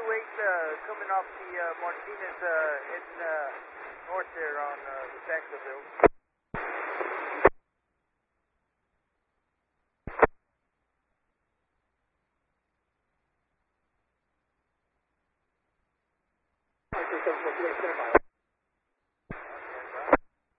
coming off the Martinez heading north there on the Saxonville. Stand by.